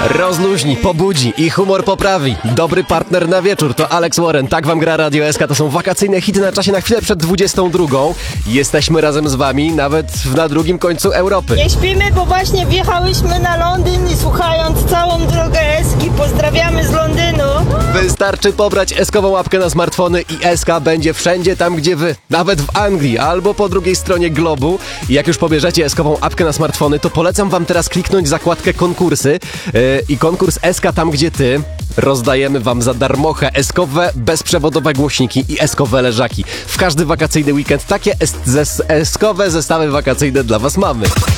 Rozluźni, pobudzi i humor poprawi. Dobry partner na wieczór to Alex Warren. Tak wam gra Radio SK. To są wakacyjne hity na czasie na chwilę przed 22. Jesteśmy razem z wami nawet na drugim końcu Europy. Nie śpimy, bo właśnie wjechałyśmy na Londyn i słuchając całą drogę Eski, pozdrawiamy z Londynu. Wystarczy pobrać Eskową łapkę na smartfony i SK będzie wszędzie tam, gdzie wy. Nawet w Anglii albo po drugiej stronie globu. I jak już pobierzecie Eskową apkę na smartfony, to polecam wam teraz kliknąć zakładkę konkursy i konkurs SK tam, gdzie ty. Rozdajemy wam za darmochę eskowe, bezprzewodowe głośniki i eskowe leżaki. W każdy wakacyjny weekend takie eskowe zestawy wakacyjne dla was mamy.